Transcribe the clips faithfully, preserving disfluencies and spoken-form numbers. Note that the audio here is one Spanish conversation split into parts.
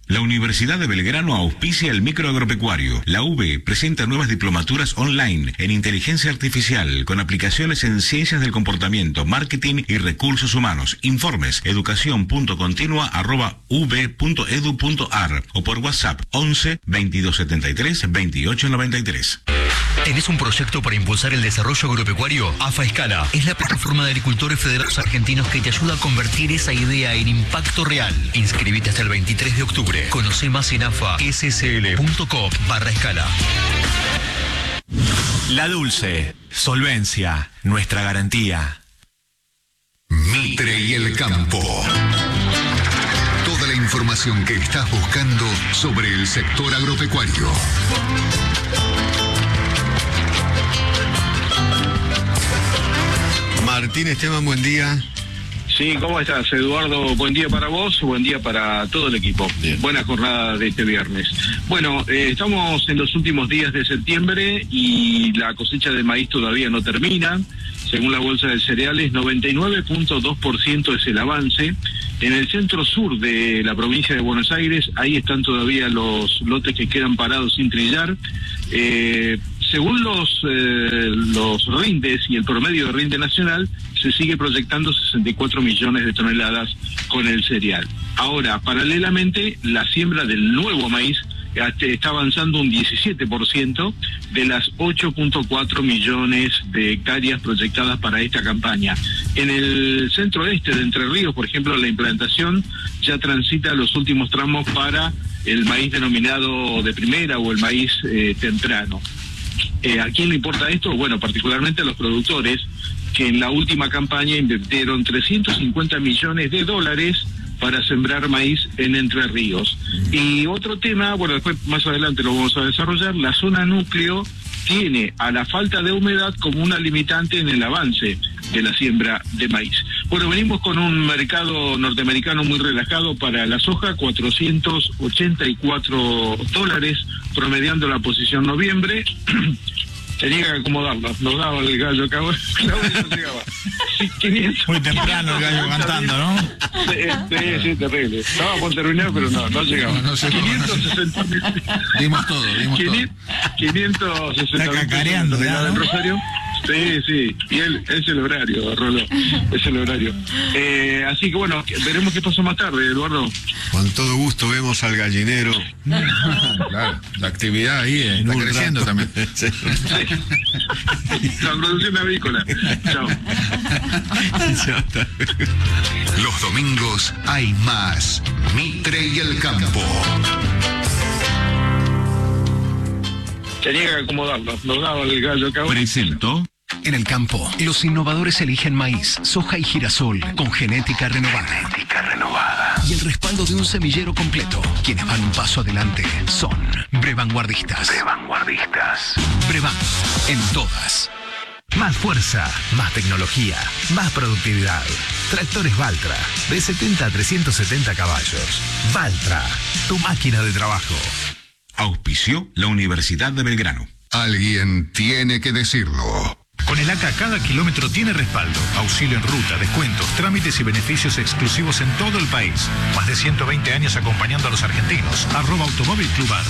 La Universidad de Belgrano auspicia el microagropecuario. La U B presenta nuevas diplomaturas online en inteligencia artificial con aplicaciones en ciencias del comportamiento, marketing y recursos humanos. Informes educación.continua arroba ub.edu.ar o por WhatsApp once veintidós setenta y tres veintiocho noventa y tres. ¿Tenés un proyecto para impulsar el desarrollo agropecuario? AFA Escala es la plataforma de agricultores federados argentinos que te ayuda a convertir esa idea en impacto real. Inscribite hasta el veintitrés de octubre. Conoce más en afassl.com barra escala. La Dulce. Solvencia. Nuestra garantía. Mitre y el campo. Toda la información que estás buscando sobre el sector agropecuario. Martín Esteban, buen día. Sí, ¿cómo estás, Eduardo? Buen día para vos, buen día para todo el equipo. Bien. Buena jornada de este viernes. Bueno, eh, estamos en los últimos días de septiembre y la cosecha de maíz todavía no termina. Según la Bolsa de Cereales, noventa y nueve punto dos por ciento es el avance. En el centro sur de la provincia de Buenos Aires, ahí están todavía los lotes que quedan parados sin trillar. Eh, según los, eh, los rindes y el promedio de rinde nacional, se sigue proyectando sesenta y cuatro millones de toneladas con el cereal. Ahora, paralelamente, la siembra del nuevo maíz está avanzando un diecisiete por ciento de las ocho punto cuatro millones de hectáreas proyectadas para esta campaña. En el centro este de Entre Ríos, por ejemplo, la implantación ya transita los últimos tramos para el maíz denominado de primera o el maíz eh, temprano. Eh, ¿A quién le importa esto? Bueno, particularmente a los productores que en la última campaña invirtieron trescientos cincuenta millones de dólares para sembrar maíz en Entre Ríos. Y otro tema, bueno, después más adelante lo vamos a desarrollar, la zona núcleo tiene a la falta de humedad como una limitante en el avance de la siembra de maíz. Bueno, venimos con un mercado norteamericano muy relajado para la soja, cuatrocientos ochenta y cuatro dólares, promediando la posición noviembre. Tenía que acomodarlo, nos daba el gallo acá, Claudio no llegaba. Sí, quinientos, muy temprano el gallo cantando, ¿no? Sí, sí, sí, terrible. Estaba por terminar, pero no, no llegaba. No, no llegó, quinientos sesenta mil. Dimos todo, dimos todo. quinientos sesenta Está cacareando, mil ¿no? en Rosario. Sí, sí, y él es el horario, Rolo, es el horario. Eh, así que bueno, veremos qué pasó más tarde, Eduardo. Con todo gusto vemos al gallinero. Claro, la actividad ahí eh, está creciendo también. Sí. Sí. La producción avícola. Chao. Los domingos hay más. Mitre y el campo. Tenía que acomodarlo, nos daba el gallo acá. Presento. En el campo, los innovadores eligen maíz, soja y girasol con genética renovada. Genética renovada. Y el respaldo de un semillero completo. Quienes van un paso adelante son Brevanguardistas. Brevanguardistas. Brevan, en todas. Más fuerza, más tecnología, más productividad. Tractores Valtra, de setenta a trescientos setenta caballos. Valtra, tu máquina de trabajo. Auspició la Universidad de Belgrano. Alguien tiene que decirlo. Con el A C A cada kilómetro tiene respaldo, auxilio en ruta, descuentos, trámites y beneficios exclusivos en todo el país. Más de ciento veinte años acompañando a los argentinos. Arroba Automóvil Clubar.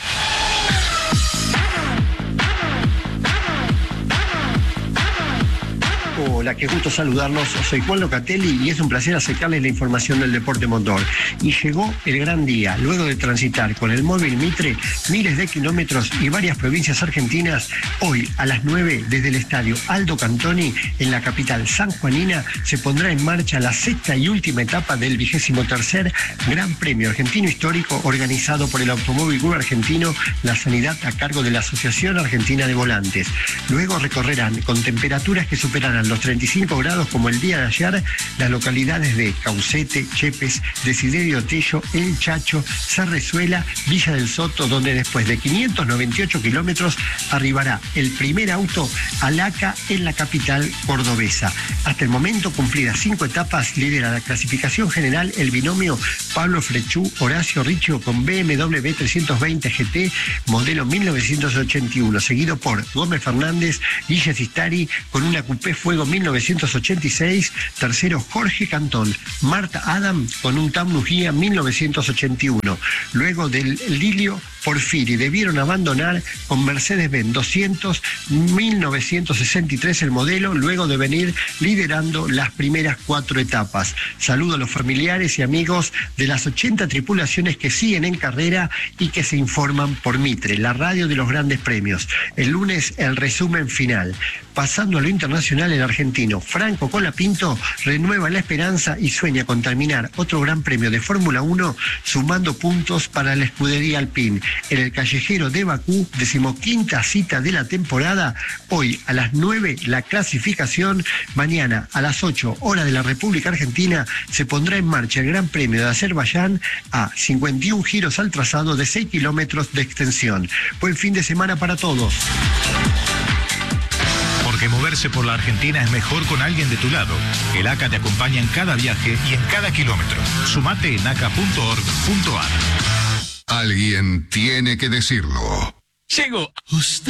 Hola, qué gusto saludarlos. Soy Juan Locatelli y es un placer acercarles la información del deporte motor. Y llegó el gran día. Luego de transitar con el móvil Mitre miles de kilómetros y varias provincias argentinas, hoy a las nueve desde el estadio Aldo Cantoni en la capital sanjuanina se pondrá en marcha la sexta y última etapa del vigésimo tercer Gran Premio Argentino Histórico organizado por el Automóvil Club Argentino, la Sanidad a cargo de la Asociación Argentina de Volantes. Luego recorrerán con temperaturas que superarán los treinta y cinco grados como el día de ayer las localidades de Caucete, Chepes, Desiderio Tello, El Chacho, Cerrezuela, Villa del Soto, donde después de quinientos noventa y ocho kilómetros arribará el primer auto al A C A en la capital cordobesa. Hasta el momento, cumplidas cinco etapas, lidera la clasificación general el binomio Pablo Frechú, Horacio Riccio con B M W trescientos veinte G T modelo mil novecientos ochenta y uno, seguido por Gómez Fernández, Guille Sistari con una Coupé Fuego mil mil novecientos ochenta y seis, tercero Jorge Cantón, Marta Adam con un Taunus Guía mil novecientos ochenta y uno. Luego del Lilio Porfiri debieron abandonar con Mercedes-Benz doscientos, mil novecientos sesenta y tres el modelo, luego de venir liderando las primeras cuatro etapas. Saludo a los familiares y amigos de las ochenta tripulaciones que siguen en carrera y que se informan por Mitre, la radio de los grandes premios. El lunes el resumen final. Pasando a lo internacional, el argentino Franco Colapinto renueva la esperanza y sueña con terminar otro gran premio de Fórmula uno sumando puntos para la escudería Alpine. En el callejero de Bakú, decimoquinta cita de la temporada, hoy a las nueve la clasificación, mañana a las ocho hora de la República Argentina se pondrá en marcha el Gran Premio de Azerbaiyán a cincuenta y un giros al trazado de seis kilómetros de extensión. Buen fin de semana para todos. Porque moverse por la Argentina es mejor con alguien de tu lado. El A C A te acompaña en cada viaje y en cada kilómetro. Sumate en aca punto org punto ar. Alguien tiene que decirlo. Llego. Usted